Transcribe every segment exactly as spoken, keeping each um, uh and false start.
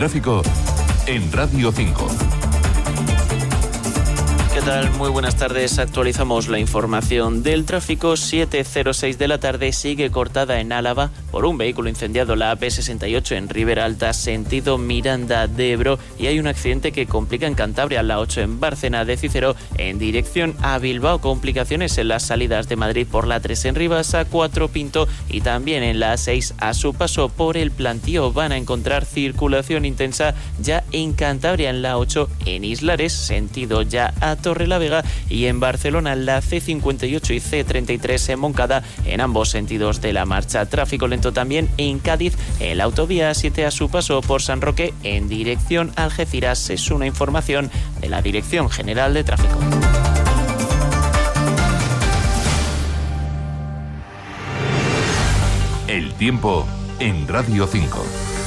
tráfico en Radio cinco. ¿Qué tal? Muy buenas tardes. Actualizamos la información del tráfico. siete cero seis de la tarde sigue cortada en Álava por un vehículo incendiado la A P sesenta y ocho en Ribera Alta, sentido Miranda de Ebro, y hay un accidente que complica en Cantabria, la ocho en Bárcena de Cícero en dirección a Bilbao. Complicaciones en las salidas de Madrid por la tres en Rivas, A cuatro Pinto, y también en la A seis a su paso por el Plantío. Van a encontrar circulación intensa ya en Cantabria en la ocho en Islares, sentido ya a Torrelavega, y en Barcelona la C cincuenta y ocho y C treinta y tres en Moncada en ambos sentidos de la marcha. Tráfico lento también en Cádiz en la autovía siete a su paso por San Roque en dirección a Algeciras. Es una información de la Dirección General de Tráfico. El tiempo en Radio cinco.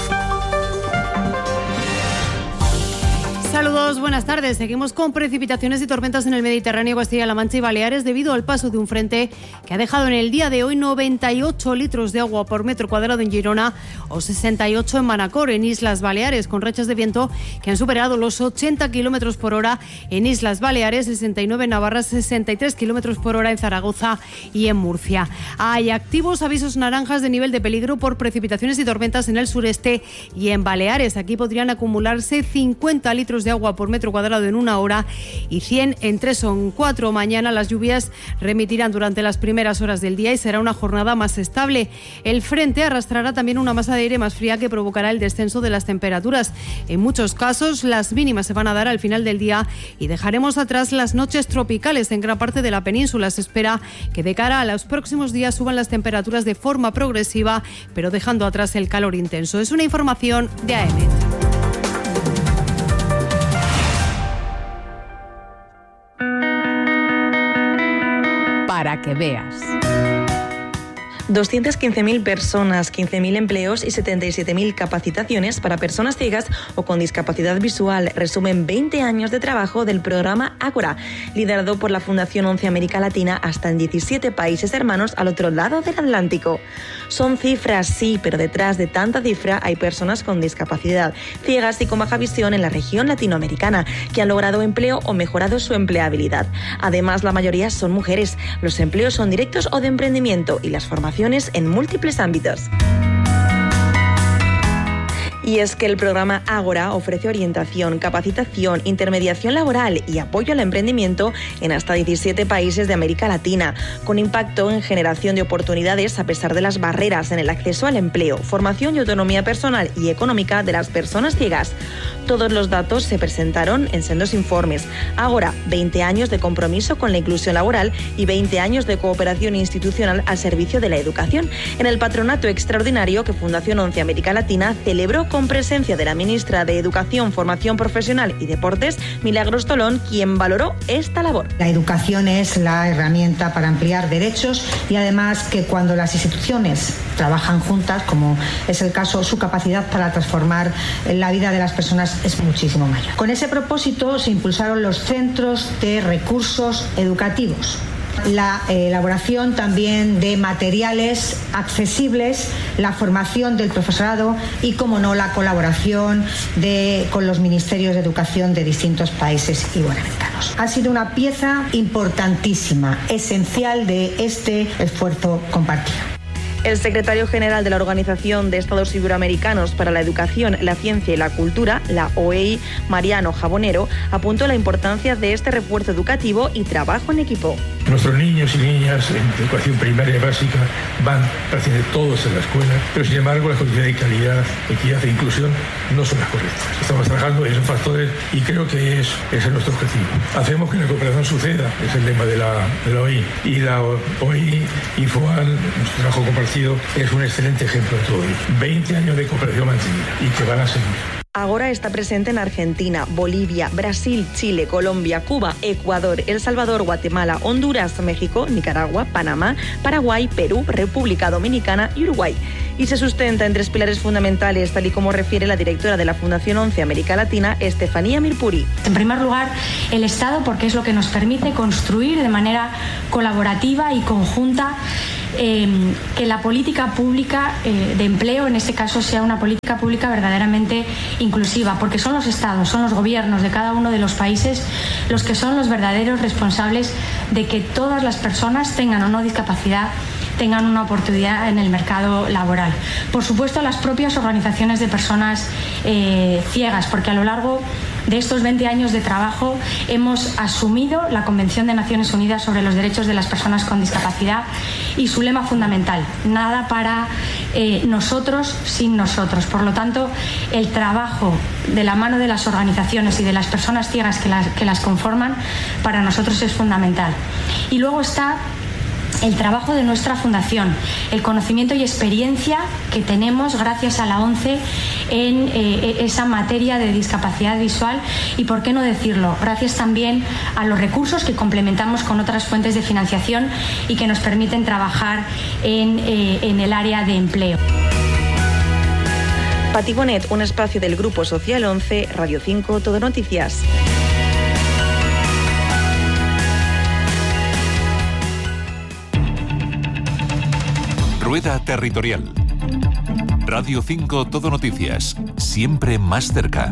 Saludos, buenas tardes. Seguimos con precipitaciones y tormentas en el Mediterráneo, Castilla-La Mancha y Baleares debido al paso de un frente que ha dejado en el día de hoy noventa y ocho litros de agua por metro cuadrado en Girona o sesenta y ocho en Manacor, en Islas Baleares, con rachas de viento que han superado los ochenta kilómetros por hora en Islas Baleares, sesenta y nueve en Navarra, sesenta y tres kilómetros por hora en Zaragoza y en Murcia. Hay activos avisos naranjas de nivel de peligro por precipitaciones y tormentas en el sureste y en Baleares. Aquí podrían acumularse cincuenta litros de agua por metro cuadrado en una hora y cien en tres o en cuatro. Mañana las lluvias remitirán durante las primeras horas del día y será una jornada más estable. El frente arrastrará también una masa de aire más fría que provocará el descenso de las temperaturas. En muchos casos las mínimas se van a dar al final del día y dejaremos atrás las noches tropicales en gran parte de la península. Se espera que de cara a los próximos días suban las temperaturas de forma progresiva, pero dejando atrás el calor intenso. Es una información de A E M E T. Para que veas. doscientas quince mil personas, quince mil empleos y setenta y siete mil capacitaciones para personas ciegas o con discapacidad visual resumen veinte años de trabajo del programa Ágora, liderado por la Fundación once América Latina hasta en diecisiete países hermanos al otro lado del Atlántico. Son cifras, sí, pero detrás de tanta cifra hay personas con discapacidad, ciegas y con baja visión en la región latinoamericana, que han logrado empleo o mejorado su empleabilidad. Además, la mayoría son mujeres. Los empleos son directos o de emprendimiento y las formaciones en múltiples ámbitos. Y es que el programa Ágora ofrece orientación, capacitación, intermediación laboral y apoyo al emprendimiento en hasta diecisiete países de América Latina, con impacto en generación de oportunidades a pesar de las barreras en el acceso al empleo, formación y autonomía personal y económica de las personas ciegas. Todos los datos se presentaron en sendos informes. Ágora, veinte años de compromiso con la inclusión laboral y veinte años de cooperación institucional al servicio de la educación. En el patronato extraordinario que Fundación once América Latina celebró con presencia de la ministra de Educación, Formación Profesional y Deportes, Milagros Tolón, quien valoró esta labor. La educación es la herramienta para ampliar derechos y además que cuando las instituciones trabajan juntas, como es el caso, su capacidad para transformar la vida de las personas es muchísimo mayor. Con ese propósito se impulsaron los centros de recursos educativos, la elaboración también de materiales accesibles, la formación del profesorado y, como no, la colaboración de, con los ministerios de educación de distintos países iberoamericanos. Ha sido una pieza importantísima, esencial de este esfuerzo compartido. El secretario general de la Organización de Estados Iberoamericanos para la Educación, la Ciencia y la Cultura, la O E I, Mariano Jabonero, apuntó la importancia de este refuerzo educativo y trabajo en equipo. Nuestros niños y niñas en educación primaria y básica van prácticamente todos en la escuela, pero sin embargo las condiciones de calidad, equidad e inclusión no son las correctas. Estamos trabajando en esos factores y creo que es, ese es nuestro objetivo. Hacemos que la cooperación suceda, es el lema de la, de la O E I. Y la O E I, Infoal, nuestro trabajo compartido, es un excelente ejemplo de todo ello. veinte años de cooperación mantenida y que van a seguir. Ágora está presente en Argentina, Bolivia, Brasil, Chile, Colombia, Cuba, Ecuador, El Salvador, Guatemala, Honduras, México, Nicaragua, Panamá, Paraguay, Perú, República Dominicana y Uruguay. Y se sustenta en tres pilares fundamentales, tal y como refiere la directora de la Fundación once América Latina, Estefanía Mirpuri. En primer lugar, el Estado, porque es lo que nos permite construir de manera colaborativa y conjunta eh, que la política pública eh, de empleo, en este caso, sea una política pública verdaderamente inclusiva, porque son los estados, son los gobiernos de cada uno de los países los que son los verdaderos responsables de que todas las personas, tengan o no discapacidad, tengan una oportunidad en el mercado laboral. Por supuesto, las propias organizaciones de personas eh, ciegas, porque a lo largo de estos veinte años de trabajo hemos asumido la Convención de Naciones Unidas sobre los Derechos de las Personas con Discapacidad y su lema fundamental: nada para eh, nosotros sin nosotros. Por lo tanto, el trabajo de la mano de las organizaciones y de las personas ciegas que las, que las conforman para nosotros es fundamental. Y luego está el trabajo de nuestra fundación, el conocimiento y experiencia que tenemos gracias a la ONCE en eh, esa materia de discapacidad visual y, por qué no decirlo, gracias también a los recursos que complementamos con otras fuentes de financiación y que nos permiten trabajar en, eh, en el área de empleo. Pati Bonet, un espacio del Grupo Social once, Radio cinco, Todo Noticias. Rueda Territorial. Radio cinco Todo Noticias, siempre más cerca.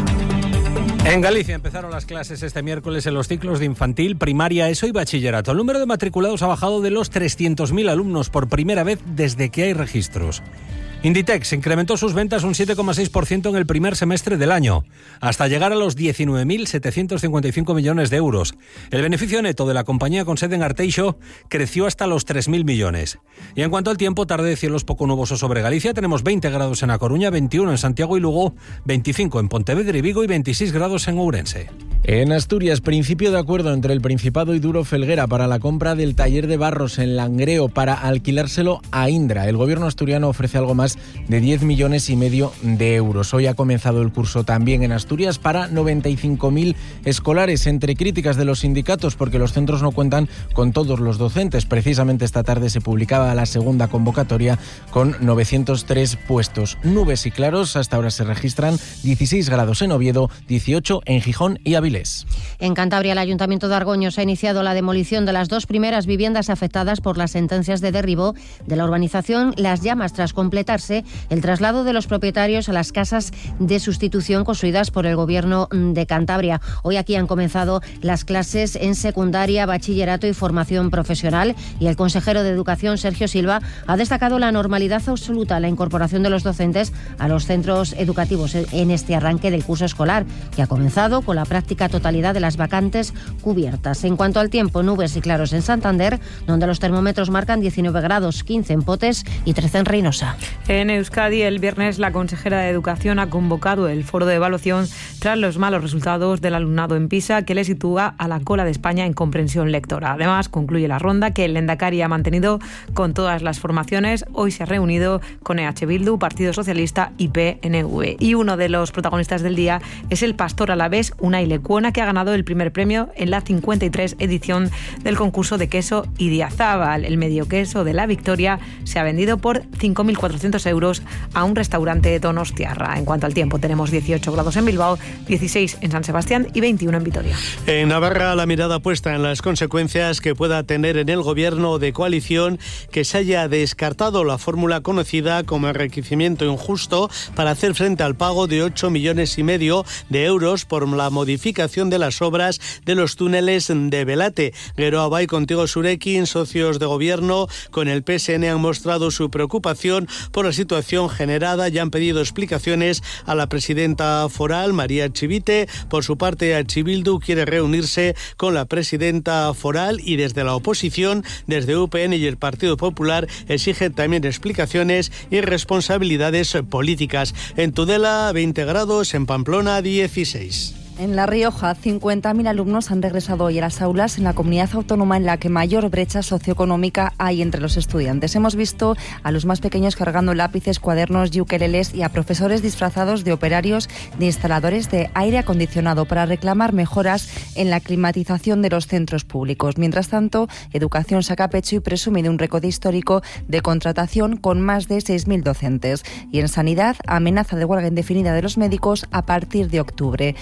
En Galicia empezaron las clases este miércoles en los ciclos de infantil, primaria, ESO y bachillerato. El número de matriculados ha bajado de los trescientos mil alumnos por primera vez desde que hay registros. Inditex incrementó sus ventas un siete coma seis por ciento en el primer semestre del año, hasta llegar a los diecinueve mil setecientos cincuenta y cinco millones de euros. El beneficio neto de la compañía con sede en Arteixo creció hasta los tres mil millones. Y en cuanto al tiempo, tarde de cielos poco nubosos sobre Galicia. Tenemos veinte grados en A Coruña, veintiuno en Santiago y Lugo, veinticinco en Pontevedra y Vigo y veintiséis grados en Ourense. En Asturias, principio de acuerdo entre el Principado y Duro Felguera para la compra del taller de barros en Langreo para alquilárselo a Indra. El gobierno asturiano ofrece algo más de diez millones y medio de euros. Hoy ha comenzado el curso también en Asturias para noventa y cinco mil escolares, entre críticas de los sindicatos porque los centros no cuentan con todos los docentes. Precisamente esta tarde se publicaba la segunda convocatoria con novecientos tres puestos. Nubes y claros, hasta ahora se registran dieciséis grados en Oviedo, dieciocho en Gijón y Avilés. En Cantabria, el Ayuntamiento de Argoños ha iniciado la demolición de las dos primeras viviendas afectadas por las sentencias de derribo de la urbanización Las Llamas, tras completarse el traslado de los propietarios a las casas de sustitución construidas por el Gobierno de Cantabria. Hoy aquí han comenzado las clases en secundaria, bachillerato y formación profesional, y el consejero de Educación, Sergio Silva, ha destacado la normalidad absoluta en la incorporación de los docentes a los centros educativos en este arranque del curso escolar, que ha comenzado con la práctica totalidad de las vacantes cubiertas. En cuanto al tiempo, nubes y claros en Santander, donde los termómetros marcan diecinueve grados, quince en Potes y trece en Reynosa. En Euskadi, el viernes, la consejera de Educación ha convocado el foro de evaluación tras los malos resultados del alumnado en PISA, que le sitúa a la cola de España en comprensión lectora. Además, concluye la ronda que el Lehendakari ha mantenido con todas las formaciones. Hoy se ha reunido con E H Bildu, Partido Socialista y P N V. Y uno de los protagonistas del día es el pastor alavés Unai Lecuona, que ha ganado el primer premio en la cincuenta y tres edición del concurso de queso Idiazábal. El medio queso de la victoria se ha vendido por cinco mil cuatrocientos euros a un restaurante donostiarra. En cuanto al tiempo, tenemos dieciocho grados en Bilbao, dieciséis en San Sebastián y veintiuno en Vitoria. En Navarra, la mirada puesta en las consecuencias que pueda tener en el gobierno de coalición que se haya descartado la fórmula conocida como enriquecimiento injusto para hacer frente al pago de ocho millones y medio de euros por la modificación de las obras de los túneles de Belate. Geroa y Contigo Surekin, socios de gobierno con el P S N, han mostrado su preocupación por la situación generada y han pedido explicaciones a la presidenta foral, María Chivite. Por su parte, H. Bildu quiere reunirse con la presidenta foral y desde la oposición, desde U P N y el Partido Popular, exigen también explicaciones y responsabilidades políticas. En Tudela, veinte grados, en Pamplona, dieciséis. En La Rioja, cincuenta mil alumnos han regresado hoy a las aulas en la comunidad autónoma en la que mayor brecha socioeconómica hay entre los estudiantes. Hemos visto a los más pequeños cargando lápices, cuadernos y ukeleles y a profesores disfrazados de operarios de instaladores de aire acondicionado para reclamar mejoras en la climatización de los centros públicos. Mientras tanto, Educación saca pecho y presume de un récord histórico de contratación con más de seis mil docentes. Y en Sanidad, amenaza de huelga indefinida de los médicos a partir de octubre. Todo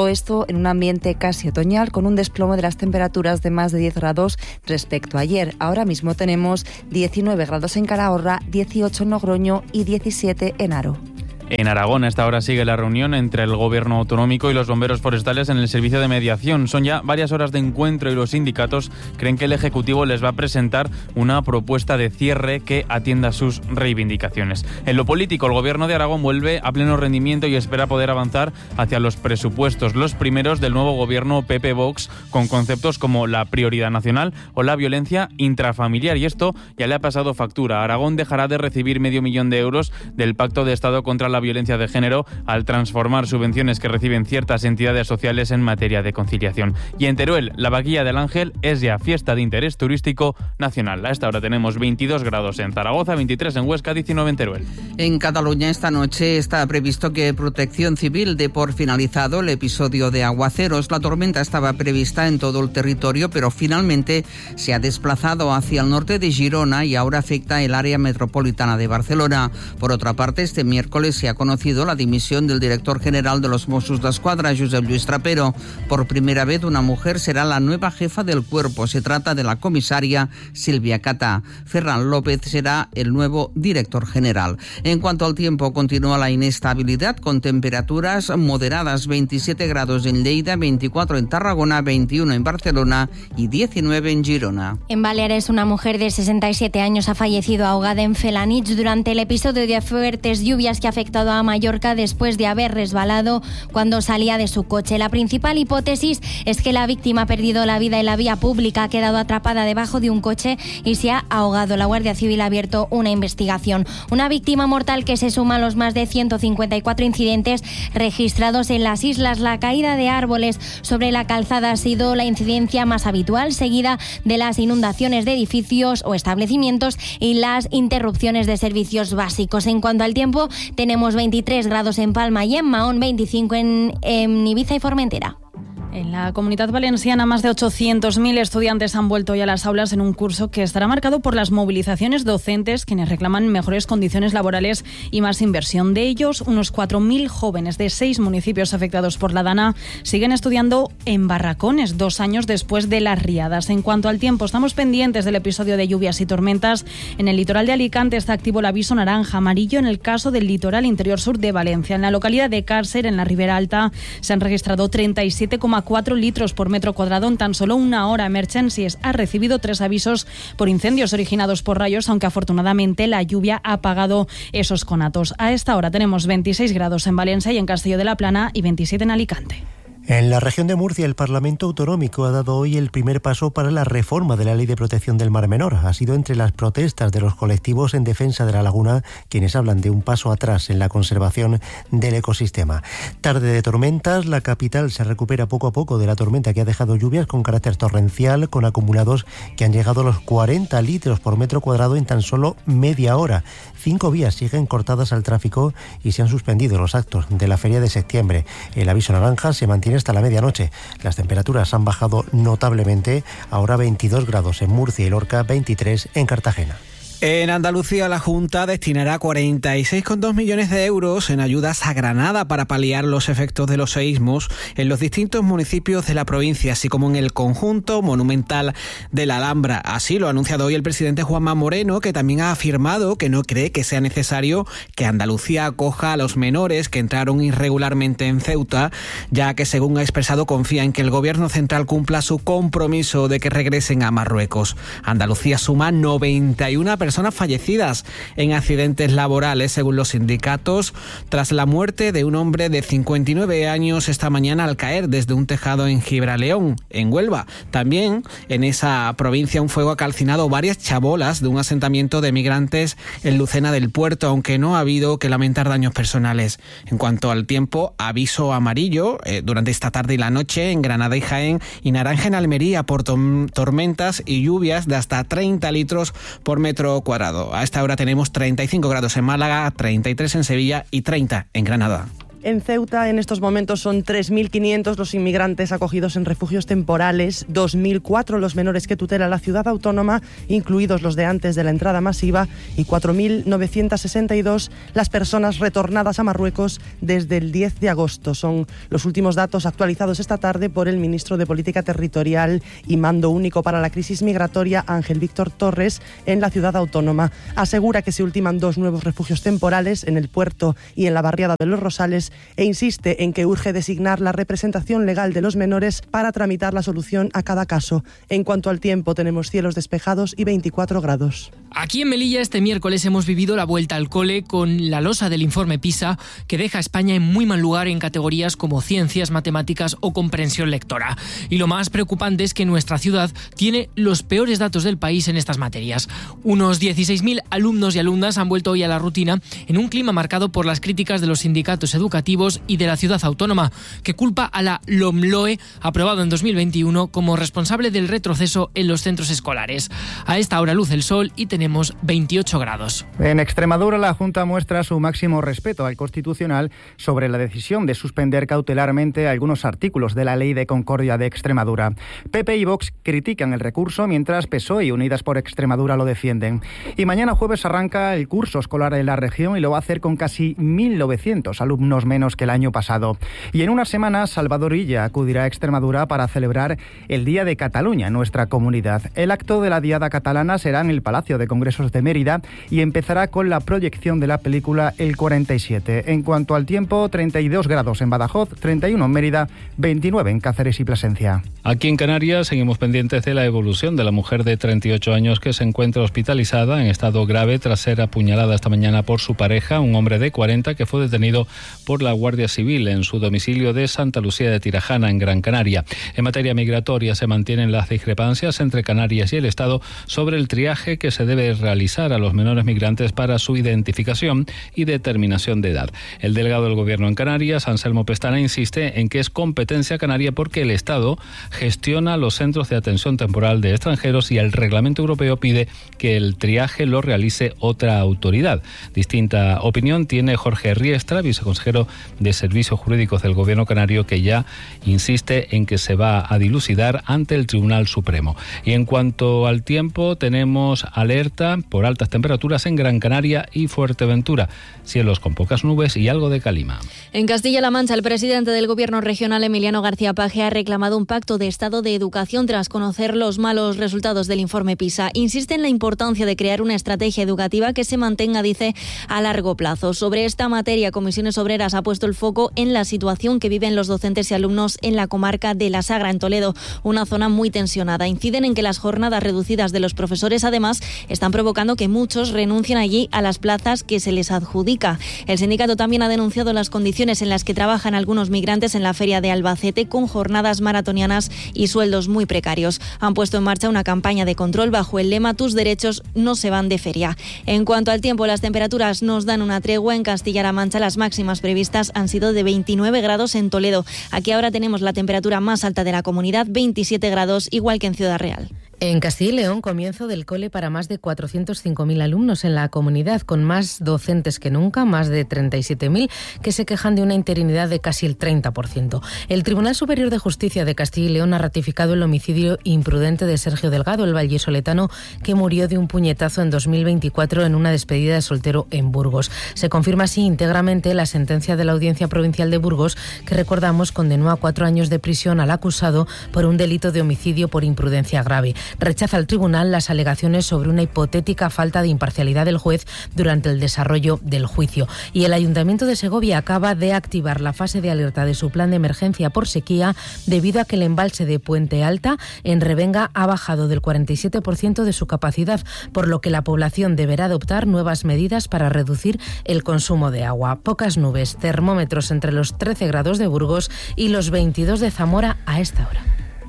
Todo esto en un ambiente casi otoñal, con un desplome de las temperaturas de más de diez grados respecto a ayer. Ahora mismo tenemos diecinueve grados en Calahorra, dieciocho en Logroño y diecisiete en Haro. En Aragón, a esta hora sigue la reunión entre el Gobierno autonómico y los bomberos forestales en el servicio de mediación. Son ya varias horas de encuentro y los sindicatos creen que el Ejecutivo les va a presentar una propuesta de cierre que atienda sus reivindicaciones. En lo político, el Gobierno de Aragón vuelve a pleno rendimiento y espera poder avanzar hacia los presupuestos, los primeros del nuevo Gobierno P P-Vox, con conceptos como la prioridad nacional o la violencia intrafamiliar. Y esto ya le ha pasado factura. Aragón dejará de recibir medio millón de euros del Pacto de Estado contra la violencia de género al transformar subvenciones que reciben ciertas entidades sociales en materia de conciliación. Y en Teruel, la Vaquilla del Ángel es ya fiesta de interés turístico nacional. A esta hora tenemos veintidós grados en Zaragoza, veintitrés en Huesca, diecinueve en Teruel. En Cataluña esta noche está previsto que Protección Civil dé por finalizado el episodio de aguaceros. La tormenta estaba prevista en todo el territorio, pero finalmente se ha desplazado hacia el norte de Girona y ahora afecta el área metropolitana de Barcelona. Por otra parte, este miércoles se ha conocido la dimisión del director general de los Mossos d'Esquadra, Josep Lluís Trapero. Por primera vez, una mujer será la nueva jefa del cuerpo. Se trata de la comisaria Silvia Catá. Ferran López será el nuevo director general. En cuanto al tiempo, continúa la inestabilidad con temperaturas moderadas: veintisiete grados en Lleida, veinticuatro en Tarragona, veintiuno en Barcelona y diecinueve en Girona. En Baleares, una mujer de sesenta y siete años ha fallecido ahogada en Felanitx durante el episodio de fuertes lluvias que ha afectado a Mallorca después de haber resbalado cuando salía de su coche. La principal hipótesis es que la víctima ha perdido la vida en la vía pública, ha quedado atrapada debajo de un coche y se ha ahogado. La Guardia Civil ha abierto una investigación. Una víctima mortal que se suma a los más de ciento cincuenta y cuatro incidentes registrados en las islas. La caída de árboles sobre la calzada ha sido la incidencia más habitual, seguida de las inundaciones de edificios o establecimientos y las interrupciones de servicios básicos. En cuanto al tiempo, tenemos veintitrés grados en Palma y en Mahón, veinticinco en, en Ibiza y Formentera. En la Comunidad Valenciana, más de ochocientos mil estudiantes han vuelto ya a las aulas en un curso que estará marcado por las movilizaciones docentes, quienes reclaman mejores condiciones laborales y más inversión. De ellos, unos cuatro mil jóvenes de seis municipios afectados por la Dana siguen estudiando en barracones dos años después de las riadas. En cuanto al tiempo, estamos pendientes del episodio de lluvias y tormentas. En el litoral de Alicante está activo el aviso naranja, amarillo en el caso del litoral interior sur de Valencia. En la localidad de Càrcer, en la Ribera Alta, se han registrado treinta y siete coma cuatro litros por metro cuadrado en tan solo una hora. Emergencies ha recibido tres avisos por incendios originados por rayos, aunque afortunadamente la lluvia ha apagado esos conatos. A esta hora tenemos veintiséis grados en Valencia y en Castelló de la Plana y veintisiete en Alicante. En la región de Murcia, el Parlamento Autonómico ha dado hoy el primer paso para la reforma de la Ley de Protección del Mar Menor. Ha sido entre las protestas de los colectivos en defensa de la laguna quienes hablan de un paso atrás en la conservación del ecosistema. Tarde de tormentas, la capital se recupera poco a poco de la tormenta que ha dejado lluvias con carácter torrencial, con acumulados que han llegado a los cuarenta litros por metro cuadrado en tan solo media hora. Cinco vías siguen cortadas al tráfico y se han suspendido los actos de la Feria de Septiembre. El aviso naranja se mantiene hasta la medianoche. Las temperaturas han bajado notablemente, ahora veintidós grados en Murcia y Lorca, veintitrés en Cartagena. En Andalucía, la Junta destinará cuarenta y seis coma dos millones de euros en ayudas a Granada para paliar los efectos de los seísmos en los distintos municipios de la provincia, así como en el conjunto monumental de la Alhambra. Así lo ha anunciado hoy el presidente Juanma Moreno, que también ha afirmado que no cree que sea necesario que Andalucía acoja a los menores que entraron irregularmente en Ceuta, ya que, según ha expresado, confía en que el gobierno central cumpla su compromiso de que regresen a Marruecos. Andalucía suma noventa y una personas personas fallecidas en accidentes laborales, según los sindicatos, tras la muerte de un hombre de cincuenta y nueve años esta mañana al caer desde un tejado en Gibraleón, en Huelva. También en esa provincia un fuego ha calcinado varias chabolas de un asentamiento de migrantes en Lucena del Puerto, aunque no ha habido que lamentar daños personales. En cuanto al tiempo, aviso amarillo eh, durante esta tarde y la noche en Granada y Jaén, y naranja en Almería por tom- tormentas y lluvias de hasta treinta litros por metro cuadrado. A esta hora tenemos treinta y cinco grados en Málaga, treinta y tres en Sevilla y treinta en Granada. En Ceuta en estos momentos son tres mil quinientos los inmigrantes acogidos en refugios temporales, dos mil cuatro los menores que tutela la ciudad autónoma, incluidos los de antes de la entrada masiva, y cuatro mil novecientos sesenta y dos las personas retornadas a Marruecos desde el diez de agosto. Son los últimos datos actualizados esta tarde por el ministro de Política Territorial y Mando Único para la Crisis Migratoria, Ángel Víctor Torres, en la ciudad autónoma. Asegura que se ultiman dos nuevos refugios temporales en el puerto y en la barriada de Los Rosales, e insiste en que urge designar la representación legal de los menores para tramitar la solución a cada caso. En cuanto al tiempo, tenemos cielos despejados y veinticuatro grados. Aquí en Melilla este miércoles hemos vivido la vuelta al cole con la losa del informe PISA, que deja a España en muy mal lugar en categorías como ciencias, matemáticas o comprensión lectora. Y lo más preocupante es que nuestra ciudad tiene los peores datos del país en estas materias. Unos dieciséis mil alumnos y alumnas han vuelto hoy a la rutina en un clima marcado por las críticas de los sindicatos educativos y de la ciudad autónoma, que culpa a la LOMLOE, aprobado en dos mil veintiuno, como responsable del retroceso en los centros escolares. A esta hora luce el sol y tenemos veintiocho grados. En Extremadura, la Junta muestra su máximo respeto al Constitucional sobre la decisión de suspender cautelarmente algunos artículos de la Ley de Concordia de Extremadura. P P y Vox critican el recurso, mientras P S O E y Unidas por Extremadura lo defienden. Y mañana jueves arranca el curso escolar en la región y lo va a hacer con casi mil novecientos alumnos menos que el año pasado. Y en unas semanas, Salvador Illa acudirá a Extremadura para celebrar el Día de Cataluña en nuestra comunidad. El acto de la Diada Catalana será en el Palacio de Congresos de Mérida y empezará con la proyección de la película El cuarenta y siete. En cuanto al tiempo, treinta y dos grados en Badajoz, treinta y uno en Mérida, veintinueve en Cáceres y Plasencia. Aquí en Canarias seguimos pendientes de la evolución de la mujer de treinta y ocho años que se encuentra hospitalizada en estado grave tras ser apuñalada esta mañana por su pareja, un hombre de cuarenta que fue detenido por la Guardia Civil en su domicilio de Santa Lucía de Tirajana, en Gran Canaria. En materia migratoria se mantienen las discrepancias entre Canarias y el Estado sobre el triaje que se debe realizar a los menores migrantes para su identificación y determinación de edad. El delegado del Gobierno en Canarias, Anselmo Pestana, insiste en que es competencia canaria porque el Estado gestiona los centros de atención temporal de extranjeros y el Reglamento Europeo pide que el triaje lo realice otra autoridad. Distinta opinión tiene Jorge Riestra, viceconsejero de Servicios Jurídicos del Gobierno canario, que ya insiste en que se va a dilucidar ante el Tribunal Supremo. Y en cuanto al tiempo, tenemos alerta por altas temperaturas en Gran Canaria y Fuerteventura. Cielos con pocas nubes y algo de calima. En Castilla-La Mancha, el presidente del Gobierno regional, Emiliano García Paje, ha reclamado un pacto de Estado de educación tras conocer los malos resultados del informe PISA. Insiste en la importancia de crear una estrategia educativa que se mantenga, dice, a largo plazo. Sobre esta materia, Comisiones Obreras ha puesto el foco en la situación que viven los docentes y alumnos en la comarca de La Sagra, en Toledo, una zona muy tensionada. Inciden en que las jornadas reducidas de los profesores, además, están provocando que muchos renuncien allí a las plazas que se les adjudica. El sindicato también ha denunciado las condiciones en las que trabajan algunos migrantes en la feria de Albacete, con jornadas maratonianas y sueldos muy precarios. Han puesto en marcha una campaña de control bajo el lema "Tus derechos no se van de feria". En cuanto al tiempo, las temperaturas nos dan una tregua. En Castilla-La Mancha, las máximas previstas han sido de veintinueve grados en Toledo. Aquí ahora tenemos la temperatura más alta de la comunidad, veintisiete grados, igual que en Ciudad Real. En Castilla y León, comienzo del cole para más de cuatrocientos cinco mil alumnos en la comunidad, con más docentes que nunca, más de treinta y siete mil, que se quejan de una interinidad de casi el treinta por ciento. El Tribunal Superior de Justicia de Castilla y León ha ratificado el homicidio imprudente de Sergio Delgado, el vallisoletano que murió de un puñetazo en dos mil veinticuatro en una despedida de soltero en Burgos. Se confirma así íntegramente la sentencia de la Audiencia Provincial de Burgos, que, recordamos, condenó a cuatro años de prisión al acusado por un delito de homicidio por imprudencia grave. Rechaza el tribunal las alegaciones sobre una hipotética falta de imparcialidad del juez durante el desarrollo del juicio. Y el Ayuntamiento de Segovia acaba de activar la fase de alerta de su plan de emergencia por sequía debido a que el embalse de Puente Alta en Revenga ha bajado del cuarenta y siete por ciento de su capacidad, por lo que la población deberá adoptar nuevas medidas para reducir el consumo de agua. Pocas nubes, termómetros entre los trece grados de Burgos y los veintidós de Zamora a esta hora.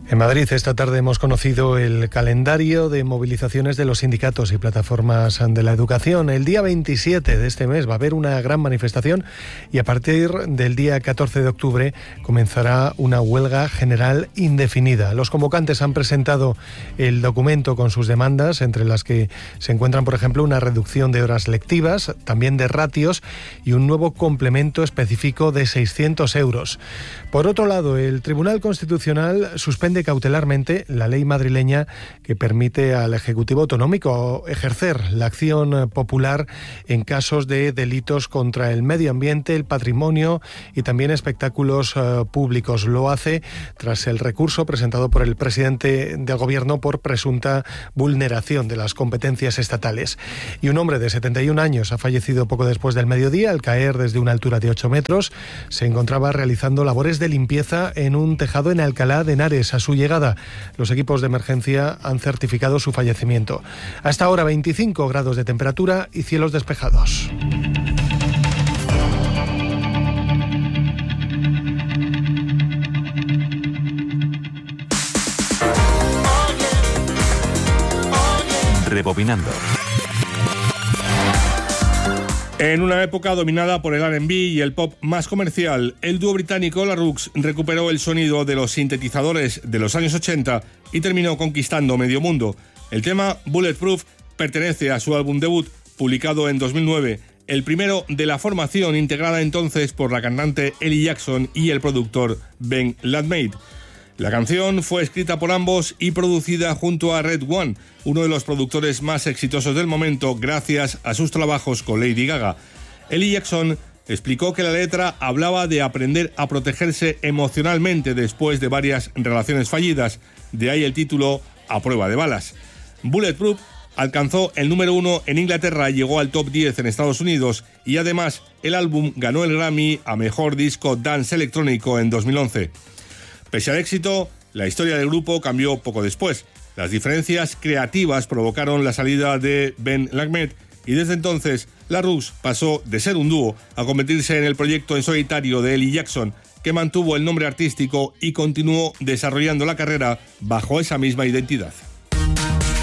En Madrid esta tarde hemos conocido el calendario de movilizaciones de los sindicatos y plataformas de la educación. El día veintisiete de este mes va a haber una gran manifestación y a partir del día catorce de octubre comenzará una huelga general indefinida. Los convocantes han presentado el documento con sus demandas, entre las que se encuentran, por ejemplo, una reducción de horas lectivas, también de ratios y un nuevo complemento específico de seiscientos euros. Por otro lado, el Tribunal Constitucional suspende cautelarmente la ley madrileña que permite al Ejecutivo Autonómico ejercer la acción popular en casos de delitos contra el medio ambiente, el patrimonio y también espectáculos uh, públicos. Lo hace tras el recurso presentado por el presidente del Gobierno por presunta vulneración de las competencias estatales. Y un hombre de setenta y un años ha fallecido poco después del mediodía al caer desde una altura de ocho metros. Se encontraba realizando labores de limpieza en un tejado en Alcalá de Henares. A su llegada, los equipos de emergencia han certificado su fallecimiento. Hasta ahora veinticinco grados de temperatura y cielos despejados. Rebobinando. En una época dominada por el R and B y el pop más comercial, el dúo británico La Roux recuperó el sonido de los sintetizadores de los años ochenta y terminó conquistando medio mundo. El tema Bulletproof pertenece a su álbum debut, publicado en dos mil nueve, el primero de la formación, integrada entonces por la cantante Ellie Jackson y el productor Ben Ladmade. La canción fue escrita por ambos y producida junto a Red One, uno de los productores más exitosos del momento gracias a sus trabajos con Lady Gaga. Ellie Jackson explicó que la letra hablaba de aprender a protegerse emocionalmente después de varias relaciones fallidas, de ahí el título A prueba de balas. Bulletproof alcanzó el número uno en Inglaterra y llegó al top diez en Estados Unidos, y además el álbum ganó el Grammy a Mejor Disco Dance Electrónico en dos mil once. Pese al éxito, la historia del grupo cambió poco después. Las diferencias creativas provocaron la salida de Ben Ladmade y desde entonces La Roux pasó de ser un dúo a convertirse en el proyecto en solitario de Ellie Jackson, que mantuvo el nombre artístico y continuó desarrollando la carrera bajo esa misma identidad.